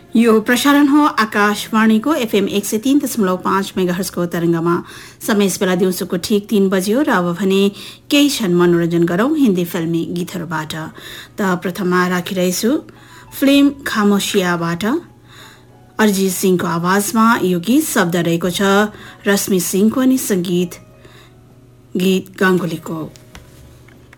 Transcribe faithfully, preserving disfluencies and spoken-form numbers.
यो प्रसारण हो आकाशवाणीको एफएम एक सय तीन दशमलव पाँच मेगाहर्जको तरंगमा। समय यस बेला दिउँसोको ठिक तीन बज्यो र अब भने केही क्षण मनोरञ्जन गरौं हिन्दी फिल्मी गीतहरूबाट। त प्रथममा राखिरहेछु फिल्म खामोशियाबाट अरिजित सिंहको आवाजमा यो गीत। शब्द रहेको छ रश्मि सिंहको अनि संगीत गीत गाङ्गुलीको।